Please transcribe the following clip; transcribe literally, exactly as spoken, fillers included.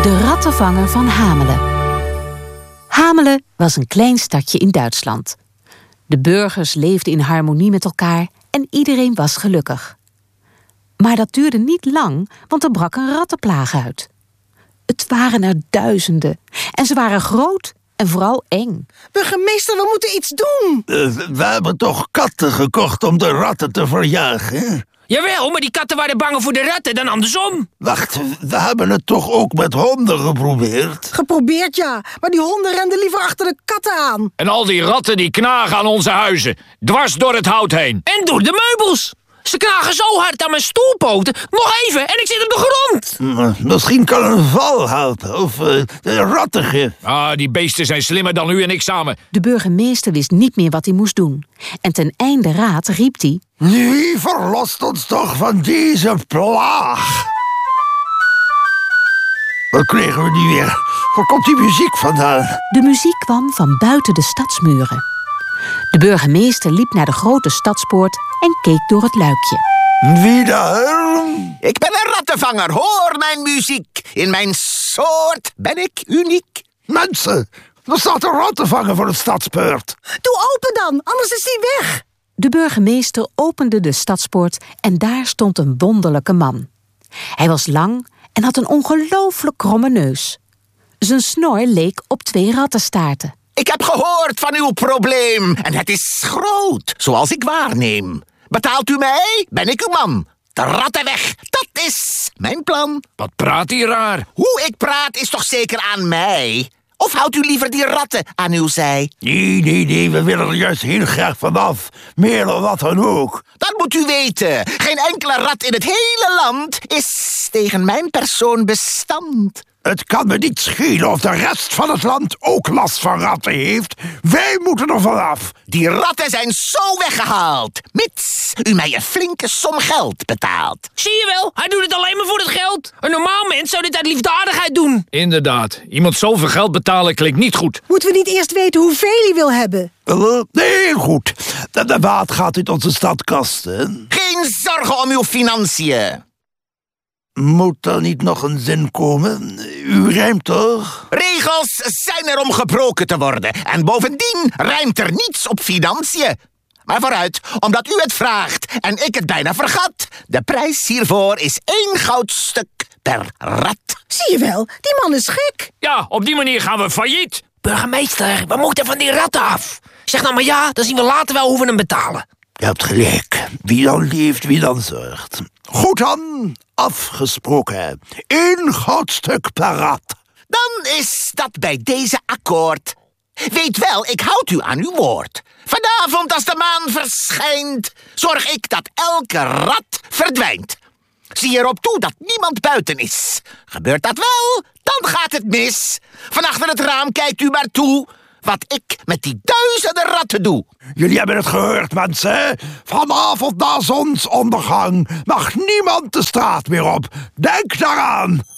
De rattenvanger van Hamelen. Hamelen was een klein stadje in Duitsland. De burgers leefden in harmonie met elkaar en iedereen was gelukkig. Maar dat duurde niet lang, want er brak een rattenplaag uit. Het waren er duizenden en ze waren groot en vooral eng. Burgemeester, we moeten iets doen. Uh, we hebben toch katten gekocht om de ratten te verjagen? Jawel, maar die katten waren banger voor de ratten dan andersom. Wacht, we hebben het toch ook met honden geprobeerd? Geprobeerd, ja. Maar die honden renden liever achter de katten aan. En al die ratten die knagen aan onze huizen. Dwars door het hout heen. En door de meubels. Ze knagen zo hard aan mijn stoelpoten. Nog even en ik zit op de grond. M- misschien kan een val helpen. Of uh, rattengif. Ah, die beesten zijn slimmer dan u en ik samen. De burgemeester wist niet meer wat hij moest doen. En ten einde raad riep hij: Wie verlost ons toch van deze plaag? Wat kregen we nu weer? Waar komt die muziek vandaan? De muziek kwam van buiten de stadsmuren. De burgemeester liep naar de grote stadspoort en keek door het luikje. Wie daar? Ik ben een rattenvanger, hoor mijn muziek. In mijn soort ben ik uniek. Mensen, er staat een rattenvanger voor de stadspoort. Doe open dan, anders is hij weg. De burgemeester opende de stadspoort en daar stond een wonderlijke man. Hij was lang en had een ongelooflijk kromme neus. Zijn snor leek op twee rattenstaarten. Ik heb gehoord van uw probleem en het is groot, zoals ik waarneem. Betaalt u mij, ben ik uw man. De ratten weg, dat is mijn plan. Wat praat hij raar? Hoe ik praat is toch zeker aan mij? Of houdt u liever die ratten aan uw zij? Nee, nee, nee, we willen er juist heel graag vanaf. Meer dan wat dan ook. Dat moet u weten. Geen enkele rat in het hele land is tegen mijn persoon bestand. Het kan me niet schelen of de rest van het land ook last van ratten heeft. Wij moeten er vanaf. Die ratten zijn zo weggehaald, mits u mij een flinke som geld betaalt. Zie je wel, hij doet het alleen maar voor het geld. Een normaal mens zou dit uit liefdadigheid doen. Inderdaad, iemand zoveel geld betalen klinkt niet goed. Moeten we niet eerst weten hoeveel hij wil hebben? Uh, nee, goed. De, de waard gaat uit onze stadkasten. Geen zorgen om uw financiën. Moet er niet nog een zin komen? U rijmt toch? Regels zijn er om gebroken te worden. En bovendien rijmt er niets op financiën. Maar vooruit, omdat u het vraagt en ik het bijna vergat. De prijs hiervoor is één goudstuk per rat. Zie je wel, die man is gek. Ja, op die manier gaan we failliet. Burgemeester, we moeten van die ratten af. Zeg nou maar ja, dan zien we later wel hoe we hem betalen. Je hebt gelijk. Wie dan leeft, wie dan zorgt. Goed dan, afgesproken. Eén goudstuk per rat. Dan is dat bij deze akkoord. Weet wel, ik houd u aan uw woord. Vanavond als de maan verschijnt, zorg ik dat elke rat verdwijnt. Zie erop toe dat niemand buiten is. Gebeurt dat wel, dan gaat het mis. Van achter het raam kijkt u maar toe wat ik met die duizenden ratten doe. Jullie hebben het gehoord, mensen. Vanavond na zonsondergang mag niemand de straat meer op. Denk daaraan.